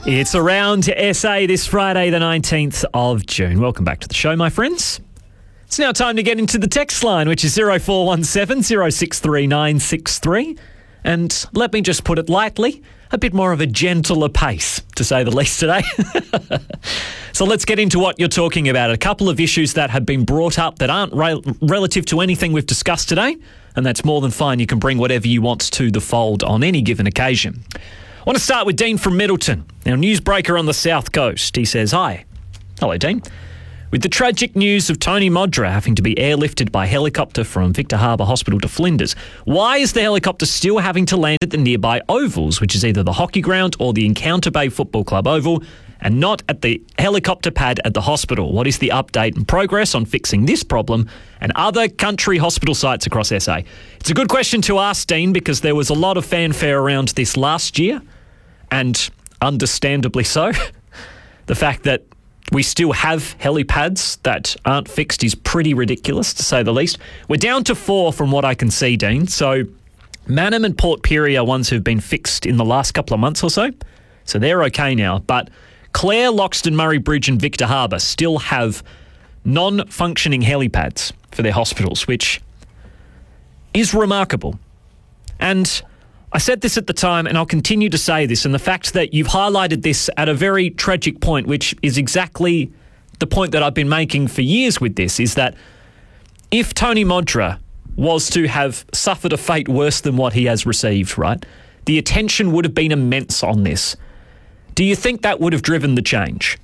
It's Around SA this Friday, the 19th of June. Welcome back to the show, my friends. It's now time to get into the text line, which is 0417 063 963. And let me just put it lightly, a bit more of a gentler pace, to say the least today. So let's get into what you're talking about. A couple of issues that have been brought up that aren't relative to anything we've discussed today, and that's more than fine. You can bring whatever you want to the fold on any given occasion. I want to start with Dean from Middleton. Now, newsbreaker on the South Coast. He says, hi. Hello, Dean. With the tragic news of Tony Modra having to be airlifted by helicopter from Victor Harbour Hospital to Flinders, why is the helicopter still having to land at the nearby ovals, which is either the hockey ground or the Encounter Bay Football Club oval, and not at the helicopter pad at the hospital? What is the update and progress on fixing this problem and other country hospital sites across SA? It's a good question to ask, Dean, because there was a lot of fanfare around this last year, and understandably so. The fact that we still have helipads that aren't fixed is pretty ridiculous, to say the least. We're down to 4 from what I can see, Dean. So Mannum and Port Pirie are ones who've been fixed in the last couple of months or so. So they're okay now. But Clare, Loxton, Murray Bridge and Victor Harbour still have non-functioning helipads for their hospitals, which is remarkable. And I said this at the time, and I'll continue to say this, and the fact that you've highlighted this at a very tragic point, which is exactly the point that I've been making for years with this, is that if Tony Modra was to have suffered a fate worse than what he has received, right, the attention would have been immense on this. Do you think that would have driven the change?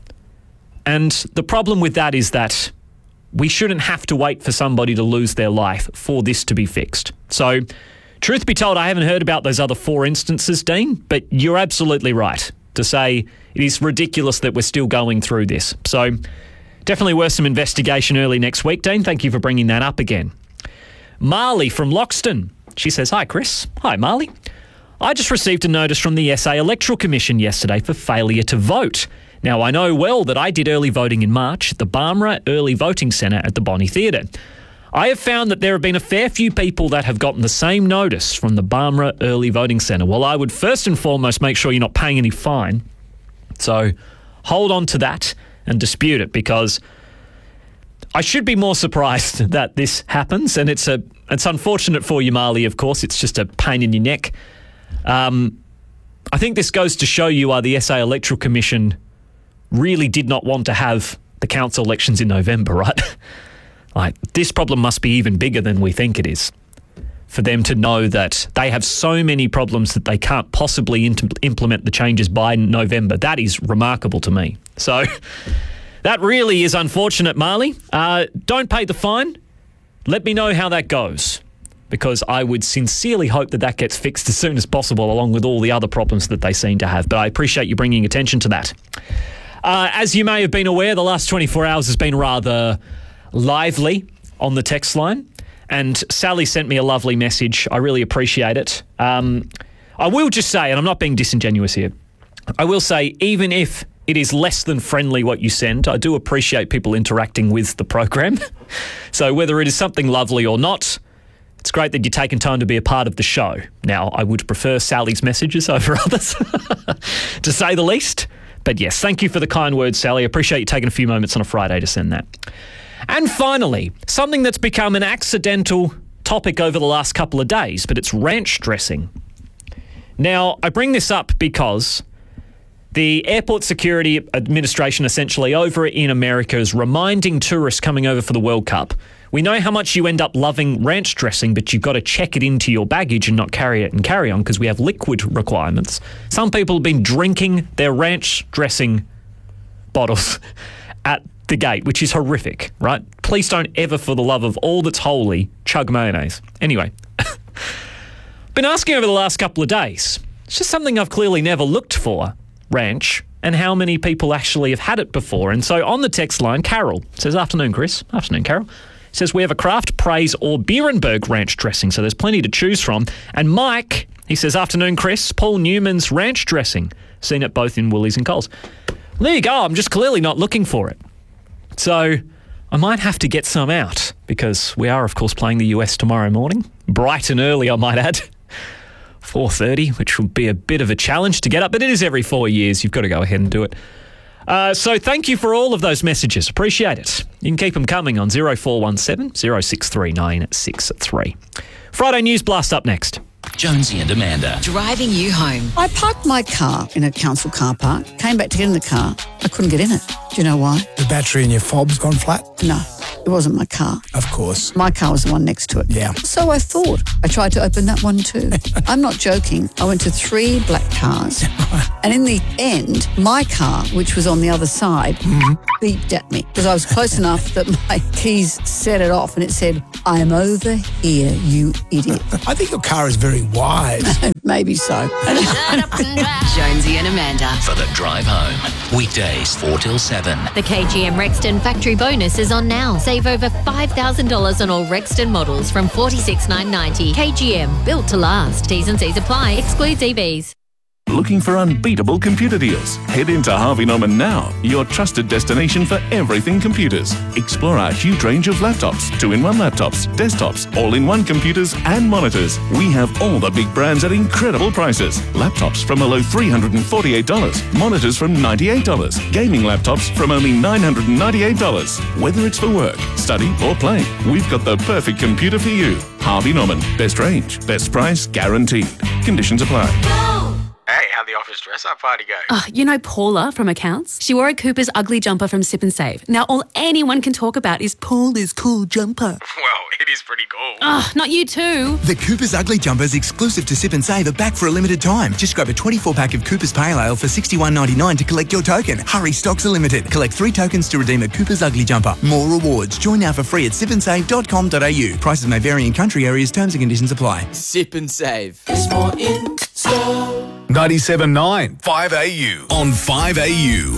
And the problem with that is that we shouldn't have to wait for somebody to lose their life for this to be fixed. So, truth be told, I haven't heard about those other 4 instances, Dean, but you're absolutely right to say it is ridiculous that we're still going through this. So definitely worth some investigation early next week, Dean. Thank you for bringing that up again. Marley from Loxton. She says, hi, Chris. Hi, Marley. I just received a notice from the SA Electoral Commission yesterday for failure to vote. Now, I know well that I did early voting in March at the Barmera Early Voting Centre at the Bonnie Theatre. I have found that there have been a fair few people that have gotten the same notice from the Barmera Early Voting Centre. Well, I would first and foremost make sure you're not paying any fine. So hold on to that and dispute it, because I should be more surprised that this happens. And it's unfortunate for you, Marley, of course. It's just a pain in your neck. I think this goes to show you why the SA Electoral Commission really did not want to have the council elections in November, right? Like, this problem must be even bigger than we think it is, for them to know that they have so many problems that they can't possibly implement the changes by November. That is remarkable to me. So that really is unfortunate, Marley. Don't pay the fine. Let me know how that goes, because I would sincerely hope that that gets fixed as soon as possible, along with all the other problems that they seem to have. But I appreciate you bringing attention to that. As you may have been aware, the last 24 hours has been rather lively on the text line, and Sally sent me a lovely message. I really appreciate it. I will just say, and I'm not being disingenuous here, I will say, even if it is less than friendly what you send, I do appreciate people interacting with the program. So whether it is something lovely or not, it's great that you're taking time to be a part of the show. Now, I would prefer Sally's messages over others, to say the least. But yes, thank you for the kind words, Sally. I appreciate you taking a few moments on a Friday to send that. And finally, something that's become an accidental topic over the last couple of days, but it's ranch dressing. Now, I bring this up because the Airport Security Administration, essentially over in America, is reminding tourists coming over for the World Cup, we know how much you end up loving ranch dressing, but you've got to check it into your baggage and not carry it and carry on, because we have liquid requirements. Some people have been drinking their ranch dressing bottles at the gate, which is horrific, right? Please don't ever, for the love of all that's holy, chug mayonnaise. Anyway, been asking over the last couple of days. It's just something I've clearly never looked for, ranch, and how many people actually have had it before. And so on the text line, Carol says, afternoon, Chris. Afternoon, Carol. Says, we have a Kraft, Praise or Beerenberg ranch dressing, so there's plenty to choose from. And Mike, he says, afternoon, Chris. Paul Newman's ranch dressing. Seen it both in Woolies and Coles. Well, there you go. I'm just clearly not looking for it. So I might have to get some out, because we are, of course, playing the US tomorrow morning. Bright and early, I might add. 4:30, which will be a bit of a challenge to get up, but it is every 4 years. You've got to go ahead and do it. So thank you for all of those messages. Appreciate it. You can keep them coming on 0417 063 963. Friday News Blast up next. Jonesy and Amanda. Driving you home. I parked my car in a council car park, came back to get in the car. I couldn't get in it. Do you know why? The battery in your fob's gone flat? No, it wasn't my car. Of course. My car was the one next to it. Yeah. So I thought. I tried to open that one too. I'm not joking. I went to 3 black cars. And in the end, my car, which was on the other side, beeped at me because I was close enough that my keys set it off and it said, "I'm over here, you idiot." I think your car is very wise. Maybe so. Jonesy and Amanda. For the drive home. Weekdays 4 till 7. The KGM Rexton factory bonus is on now. Save over $5,000 on all Rexton models from $46,990. KGM, built to last. T's and C's apply. Excludes EVs. Looking for unbeatable computer deals? Head into Harvey Norman now, your trusted destination for everything computers. Explore our huge range of laptops, 2-in-1 laptops, desktops, all-in-one computers and monitors. We have all the big brands at incredible prices. Laptops from a low $348, monitors from $98, gaming laptops from only $998. Whether it's for work, study or play, we've got the perfect computer for you. Harvey Norman, best range, best price guaranteed. Conditions apply. Hey, how'd the office dress-up party go? You know Paula from accounts? She wore a Cooper's ugly jumper from Sip and Save. Now all anyone can talk about is Paula's cool jumper. Well, it is pretty cool. Not you too. The Cooper's Ugly Jumpers exclusive to Sip and Save are back for a limited time. Just grab a 24-pack of Cooper's Pale Ale for $61.99 to collect your token. Hurry, stocks are limited. Collect 3 tokens to redeem a Cooper's Ugly Jumper. More rewards. Join now for free at sipandsave.com.au. Prices may vary in country areas. Terms and conditions apply. Sip and Save. It's more in store. 97.9 5AU on 5AU.